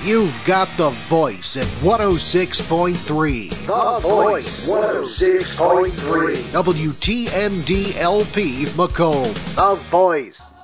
You've got The Voice at 106.3. The Voice, 106.3. WTND-LP Macomb. The Voice.